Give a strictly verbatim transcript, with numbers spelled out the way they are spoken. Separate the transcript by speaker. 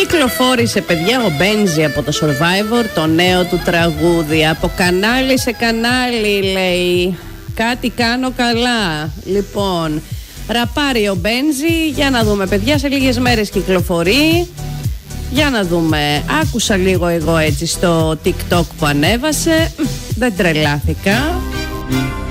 Speaker 1: Κυκλοφόρησε, παιδιά, ο Μπέντζι από το Survivor, το νέο του τραγούδι. Από κανάλι σε κανάλι, λέει. Κάτι κάνω καλά. Λοιπόν, ραπάρει ο Μπέντζι. Για να δούμε, παιδιά, σε λίγες μέρες κυκλοφορεί. Για να δούμε. Άκουσα λίγο εγώ έτσι στο TikTok που ανέβασε. Δεν τρελάθηκα.